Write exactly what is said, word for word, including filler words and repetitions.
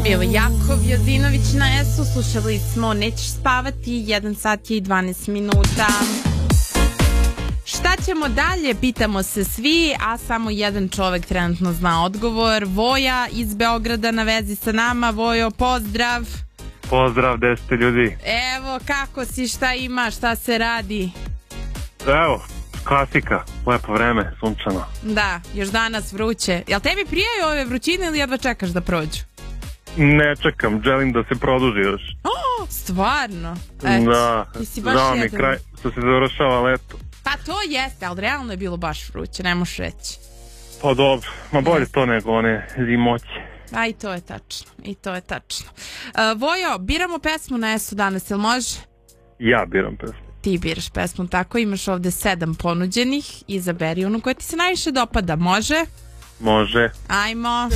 Bio Jakov Jozinović na S U, slušali smo Nećeš spavati, jedan sat je i dvanaest minuta. Šta ćemo dalje, pitamo se svi, a samo jedan čovek trenutno zna odgovor. Voja iz Beograda na vezi sa nama. Vojo, pozdrav. Pozdrav, gde ste ljudi? Evo, kako si, šta ima, šta se radi? Evo, klasika, lepo vreme, sunčano. Da, još danas vruće. Jel tebi prijaju ove vrućine ili jedva čekaš da prođu? Ne čekam, želim da se produži još. O, stvarno? Eto, da, žao mi je jedan... kraj što se završava leto. Pa to jeste, ali realno je bilo baš vruće, ne možeš reći. Pa dobro, ma bolje to nego one zimoće. A i to je tačno, i to je tačno. Uh, Vojo, biramo pesmu na S U danas, jel može? Ja biram pesmu. Ti biraš pesmu, tako imaš ovde sedam ponuđenih, izaberi onu koja ti se najviše dopada, može? Može. Ajmo.